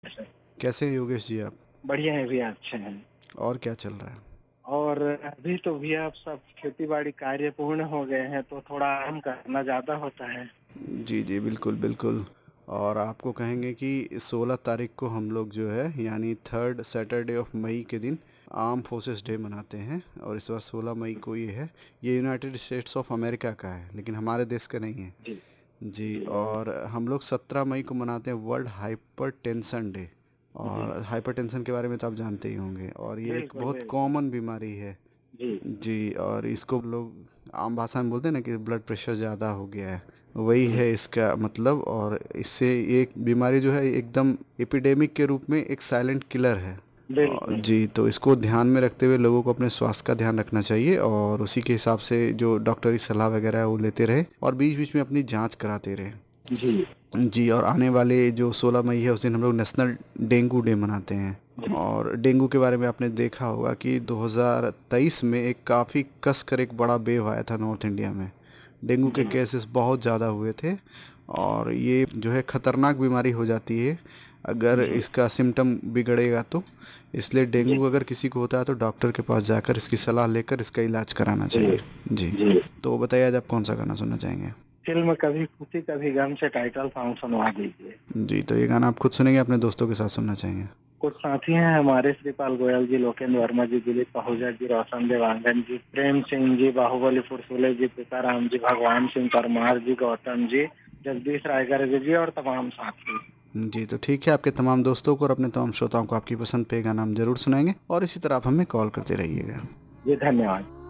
Sir. कैसे हैं योगेश जी आप? बढ़िया है भैया, अच्छे हैं। और क्या चल रहा है? और अभी तो भैया अब सब खेती-बाड़ी कार्य पूर्ण हो गए हैं, तो थोड़ा आराम करना ज़्यादा होता है। जी, जी, बिल्कुल, बिल्कुल। और आपको कहेंगे कि 16 तारीख को हम लोग जो है यानी 3rd सैटरडे ऑफ मई के दिन आर्म फोर्सेस डे मनाते हैं और इस बार 16 मई को ये है। ये यूनाइटेड स्टेट्स ऑफ अमेरिका का है, लेकिन हमारे देश का नहीं है। जी, जी, जी, और हम लोग 17 मई को मनाते हैं वर्ल्ड हाइपरटेंशन डे। जी। और हाइपरटेंशन के बारे में तो आप जानते ही होंगे और ये एक बिल्कुल, बहुत बिल्कुल। कॉमन बीमारी है। जी, जी, और इसको लोग आम भाषा में बोलते हैं ना कि ब्लड प्रेशर ज़्यादा हो गया है, वही जी, है इसका मतलब। और इससे एक बीमारी जो है एकदम एपिडेमिक के रूप में एक साइलेंट किलर है। और बिल्कुल। जी, तो इसको ध्यान में रखते हुए लोगों को अपने स्वास्थ्य का ध्यान रखना चाहिए और उसी के हिसाब से जो डॉक्टरी सलाह वगैरह है वो लेते रहे और बीच-बीच में अपनी जांच कराते रहे। जी, जी, और आने वाले जो 16 मई है उस दिन हम लोग नेशनल डेंगू डे मनाते हैं। जी, और डेंगू के बारे में आपने देखा होगा कि 2023 में एक काफ़ी कसकर एक बड़ा वेव आया था नॉर्थ इंडिया में। डेंगू के जी, केसेस बहुत ज़्यादा हुए थे और ये जो है ख़तरनाक बीमारी हो जाती है अगर जी, इसका सिम्टम बिगड़ेगा तो। इसलिए जी, डेंगू अगर किसी को होता है तो डॉक्टर के पास जाकर इसकी सलाह लेकर इसका इलाज कराना जी, चाहिए। जी, जी। तो बताइए आज आप कौन सा गाना सुनना चाहेंगे? फ़िल्म कभी खुशी कभी गम से टाइटल सॉन्ग सुनवा दीजिए। जी, तो ये गाना आप खुद सुनेंगे अपने दोस्तों के साथ सुनना चाहेंगे? कुछ साथी हैं हमारे, श्रीपाल गोयल जी, लोकेंद्र वर्मा जी, दिलीप आहूजा जी, रोशन देवांगन जी, प्रेम सिंह जी, बाहुबली फुरसुले जी, तुकाराम जी, भगवान सिंह परमार जी, गौतम जी, जगदीश रायगढ़ जी और तमाम साथी। जी, तो ठीक है, आपके तमाम दोस्तों को और अपने तमाम श्रोताओं को आपकी पसंद पे ये गाना हम ज़रूर सुनाएँगे और इसी तरह आप हमें कॉल करते रहिएगा। जी, धन्यवाद।